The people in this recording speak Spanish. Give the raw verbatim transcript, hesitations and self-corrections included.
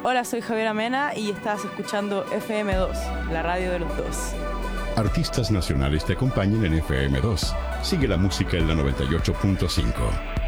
Hola, soy Javiera Mena y estás escuchando F M dos, la radio de los dos. Artistas nacionales te acompañan en F M dos. Sigue la música en la noventa y ocho punto cinco.